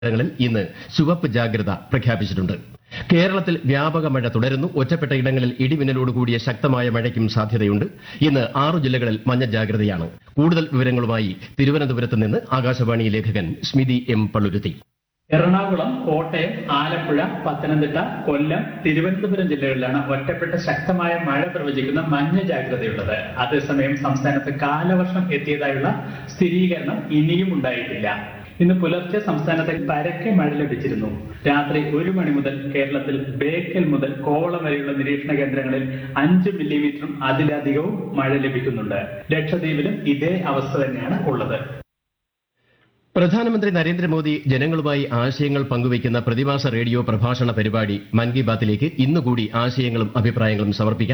ങ്ങളിൽ ഇന്ന് ചുവപ്പ് ജാഗ്രത പ്രഖ്യാപിച്ചിട്ടുണ്ട്. കേരളത്തിൽ വ്യാപക മഴ തുടരുന്നു. ഒറ്റപ്പെട്ട ഇടങ്ങളിൽ ഇടിമിന്നലോട് കൂടിയ ശക്തമായ മഴയ്ക്കും സാധ്യതയുണ്ട്. ഇന്ന് 6 ജില്ലകളിൽ മഞ്ഞ ജാഗ്രതയാണ്. കൂടുതൽ വിവരങ്ങളുമായി തിരുവനന്തപുരത്ത് നിന്ന് ആകാശവാണി ലേഖകൻ സ്മിതി എം പള്ളുരുത്തി. എറണാകുളം, കോട്ടയം, ആലപ്പുഴ, പത്തനംതിട്ട, കൊല്ലം, തിരുവനന്തപുരം ജില്ലകളിലാണ് ഒറ്റപ്പെട്ട ശക്തമായ മഴ പ്രവചിക്കുന്ന മഞ്ഞ ജാഗ്രതയുള്ളത്. അതേസമയം സംസ്ഥാനത്ത് കാലവർഷം എത്തിയതായുള്ള സ്ഥിരീകരണം ഇനിയും ഉണ്ടായിട്ടില്ല. ഇന്ന് പുലർച്ചെ സംസ്ഥാനത്ത് പരക്കെ മഴ ലഭിച്ചിരുന്നു. രാത്രി 1 മണി മുതൽ കേരളത്തിൽ ബേക്കൽ മുതൽ കോവളം വരെയുള്ള നിരീക്ഷണ കേന്ദ്രങ്ങളിൽ 5 മില്ലിമീറ്ററും അതിലധികവും മഴ ലഭിക്കുന്നുണ്ട്. ലക്ഷദ്വീപിലും ഇതേ അവസ്ഥ തന്നെയാണ് ഉള്ളത്. പ്രധാനമന്ത്രി നരേന്ദ്രമോദി ജനങ്ങളുമായി ആശയങ്ങൾ പങ്കുവയ്ക്കുന്ന പ്രതിമാസ റേഡിയോ പ്രഭാഷണ പരിപാടി മൻ കി ബാത്തിലേക്ക് ഇന്നുകൂടി ആശയങ്ങളും അഭിപ്രായങ്ങളും സമർപ്പിക്കാം.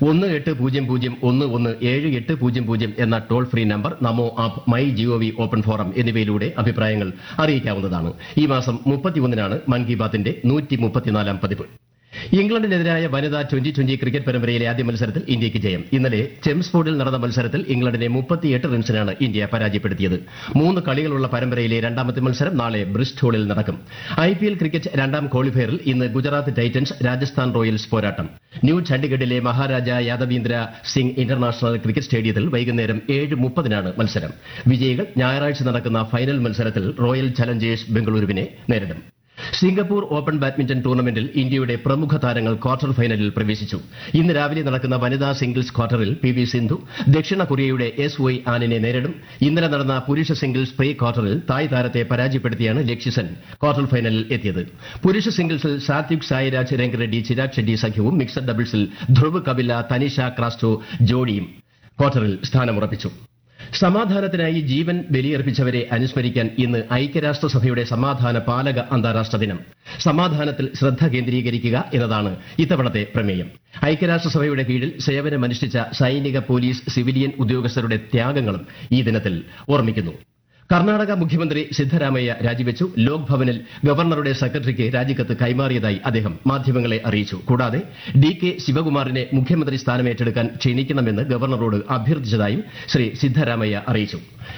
1800117800 എന്ന toll free number, Namo app, my G O V open forum എന്നിവയിലൂടെ അഭിപ്രായങ്ങൾ അറിയിക്കാവുന്നതാണ്. ഈ മാസം 31-നാണ് മൻ കി ബാത്തിന്റെ 134-ാം പതിപ്പ്. ഇംഗ്ലണ്ടിനെതിരായ വനിതാ 2020 ക്രിക്കറ്റ് പരമ്പരയിലെ ആദ്യ മത്സരത്തിൽ ഇന്ത്യയ്ക്ക് ജയം. ഇന്നലെ ചെംസ്ഫോർഡിൽ നടന്ന മത്സരത്തിൽ ഇംഗ്ലണ്ടിനെ 38 റൺസിനാണ് ഇന്ത്യ പരാജയപ്പെടുത്തിയത്. 3 കളികളുള്ള പരമ്പരയിലെ രണ്ടാമത്തെ മത്സരം നാളെ ബ്രിസ്റ്റോളിൽ നടക്കും. IPL ക്രിക്കറ്റ് രണ്ടാം ക്വാളിഫയറിൽ ഇന്ന് ഗുജറാത്ത് ടൈറ്റൻസ് രാജസ്ഥാൻ റോയൽസ് പോരാട്ടം. New ചണ്ഡിഗഡിലെ Maharaja Yadavindra Singh international cricket സ്റ്റേഡിയത്തിൽ വൈകുന്നേരം 7:30-നാണ് മത്സരം. വിജയികൾ ഞായറാഴ്ച നടക്കുന്ന ഫൈനൽ മത്സരത്തിൽ റോയൽ ചലഞ്ചേഴ്സ് ബംഗളൂരുവിനെ നേരിടും. സിംഗപ്പൂർ ഓപ്പൺ ബാഡ്മിന്റൺ ടൂർണമെന്റിൽ ഇന്ത്യയുടെ പ്രമുഖ താരങ്ങൾ ക്വാർട്ടർ ഫൈനലിൽ പ്രവേശിച്ചു. ഇന്ന് രാവിലെ നടക്കുന്ന വനിതാ സിംഗിൾസ് ക്വാർട്ടറിൽ PV സിന്ധു ദക്ഷിണ കൊറിയയുടെ SY ആനിനെ നേരിടും. ഇന്നലെ നടന്ന പുരുഷ സിംഗിൾസ് പ്രീ ക്വാർട്ടറിൽ തായ് താരത്തെ പരാജയപ്പെടുത്തിയാണ് ലക്ഷ്യസെൻ ക്വാർട്ടർ ഫൈനലിൽ എത്തിയത്. പുരുഷ സിംഗിൾസിൽ സാത്വിക് സായിരാജ് രംഗറെഡ്ഡി ചിരാഗ് ഷെഡ്ഡി സഖ്യവും മിക്സഡ് ഡബിൾസിൽ ധ്രുവ് കപില തനിഷ ക്രാസ്റ്റോ ജോഡിയും ക്വാർട്ടറിൽ സ്ഥാനമുറപ്പിച്ചു. സമാധാനത്തിനായി ജീവൻ ബലിയർപ്പിച്ചവരെ അനുസ്മരിക്കാൻ ഇന്ന് ഐക്യരാഷ്ട്രസഭയുടെ സമാധാന പാലക അന്താരാഷ്ട്ര ദിനം. സമാധാനത്തിൽ ശ്രദ്ധ കേന്ദ്രീകരിക്കുക എന്നതാണ് ഇത്തവണത്തെ പ്രമേയം. ഐക്യരാഷ്ട്രസഭയുടെ കീഴിൽ സേവനമനുഷ്ഠിച്ച സൈനിക, പോലീസ്, സിവിലിയൻ ഉദ്യോഗസ്ഥരുടെ ത്യാഗങ്ങളും ഈ ദിനത്തിൽ ഓർമ്മിക്കുന്നു. കർണാടക മുഖ്യമന്ത്രി സിദ്ധരാമയ്യ രാജിവെച്ചു. ലോക് ഭവനിൽ ഗവർണറുടെ സെക്രട്ടറിക്ക് രാജിക്കത്ത് കൈമാറിയതായി അദ്ദേഹം മാധ്യമങ്ങളെ അറിയിച്ചു. കൂടാതെ DK ശിവകുമാറിനെ മുഖ്യമന്ത്രി സ്ഥാനം ഏറ്റെടുക്കാൻ ക്ഷണിക്കണമെന്ന് ഗവർണറോട് അഭ്യർത്ഥിച്ചതായും ശ്രീ സിദ്ധരാമയ്യ അറിയിച്ചു.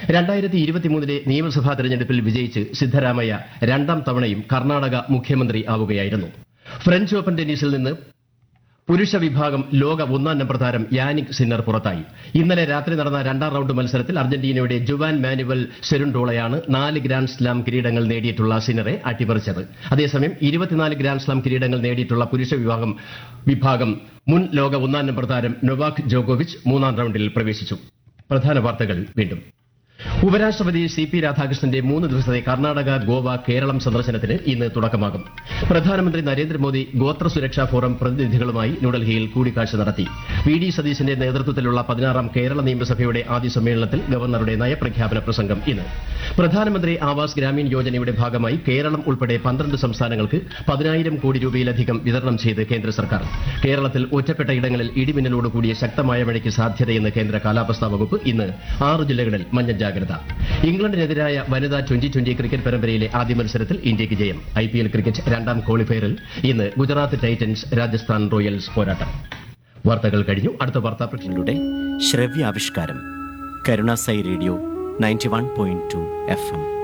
2023 നിയമസഭാ തെരഞ്ഞെടുപ്പിൽ വിജയിച്ച് സിദ്ധരാമയ്യ രണ്ടാം തവണയും കർണാടക മുഖ്യമന്ത്രി ആവുകയായിരുന്നു. ഫ്രഞ്ച് ഓപ്പൺ ടെന്നീസിൽ നിന്ന് പുരുഷ വിഭാഗം ലോക 1-ാം നമ്പർ താരം യാനിക് സിന്നർ പുറത്തായി. ഇന്നലെ രാത്രി നടന്ന 2-ാം റൌണ്ട് മത്സരത്തിൽ അർജന്റീനയുടെ ജുവാൻ മാനുവൽ സെരുണ്ടോളയാണ് 4 ഗ്രാൻഡ് സ്ലാം കിരീടങ്ങൾ നേടിയിട്ടുള്ള സിന്നറെ അട്ടിമറിച്ചത്. അതേസമയം 24 ഗ്രാൻഡ് സ്ലാം കിരീടങ്ങൾ നേടിയിട്ടുള്ള പുരുഷ വിഭാഗം മുൻ ലോക 1-ാം നമ്പർ താരം നൊവാക് ജോക്കോവിച്ച് 3-ാം റൌണ്ടിൽ പ്രവേശിച്ചു. പ്രധാന വാർത്തകൾ വീണ്ടും. ഉപരാഷ്ട്രപതി CP രാധാകൃഷ്ണന്റെ 3 ദിവസത്തെ കർണാടക, ഗോവ, കേരളം സന്ദർശനത്തിന് ഇന്ന് തുടക്കമാകും. പ്രധാനമന്ത്രി നരേന്ദ്രമോദി ഗോത്ര സുരക്ഷാ ഫോറം പ്രതിനിധികളുമായി ന്യൂഡൽഹിയിൽ കൂടിക്കാഴ്ച നടത്തി. VD സതീശന്റെ നേതൃത്വത്തിലുള്ള 16-ാം കേരള നിയമസഭയുടെ ആദ്യ സമ്മേളനത്തിൽ ഗവർണറുടെ നയപ്രഖ്യാപന പ്രസംഗം ഇന്ന്. പ്രധാനമന്ത്രി ആവാസ് ഗ്രാമീൺ യോജനയുടെ ഭാഗമായി കേരളം ഉൾപ്പെടെ 12 സംസ്ഥാനങ്ങൾക്ക് 10,000 കോടി രൂപയിലധികം വിതരണം ചെയ്ത് കേന്ദ്ര സർക്കാർ. കേരളത്തിൽ ഒറ്റപ്പെട്ട ഇടങ്ങളിൽ ഇടിമിന്നലോട് കൂടിയ ശക്തമായ മഴയ്ക്ക് സാധ്യതയെന്ന് കേന്ദ്ര കാലാവസ്ഥാ വകുപ്പ്. ഇന്ന് 6 ജില്ലകളിൽ മഞ്ഞ ജാഗ്രത. ഇംഗ്ലണ്ടിനെതിരായ വനിതാ 2020 ക്രിക്കറ്റ് പരമ്പരയിലെ ആദ്യ മത്സരത്തിൽ ഇന്ത്യയ്ക്ക് ജയം. IPL ക്രിക്കറ്റ് രണ്ടാം ക്വാളിഫയറിൽ ഇന്ന് ഗുജറാത്ത് ടൈറ്റൻസ് രാജസ്ഥാൻ റോയൽസ് പോരാട്ടം. വാർത്തകൾ കഴിഞ്ഞു. അടുത്ത വാർത്താ പ്രക്ഷേപണത്തിലൂടെ ശ്രവ്യാവിഷ്കാരം കരുണാസായി റേഡിയോ 91.2 FM.